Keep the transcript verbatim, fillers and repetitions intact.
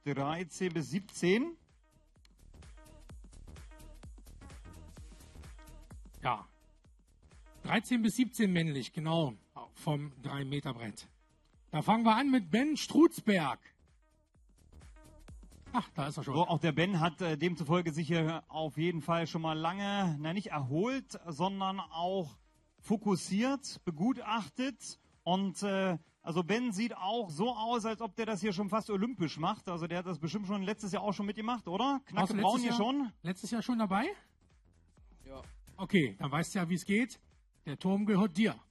dreizehn bis siebzehn. Ja. dreizehn bis siebzehn männlich, genau. Vom drei Meter Brett. Da fangen wir an mit Ben Strutzberg. Ach, da ist er schon. So, auch der Ben hat äh, demzufolge sich hier auf jeden Fall schon mal lange, na nicht erholt, sondern auch fokussiert, begutachtet. Und äh, also Ben sieht auch so aus, als ob der das hier schon fast olympisch macht. Also der hat das bestimmt schon letztes Jahr auch schon mitgemacht, oder? Knacke Braun hier Jahr, schon? Letztes Jahr schon dabei? Ja. Okay, dann weißt du ja, wie es geht. Der Turm gehört dir.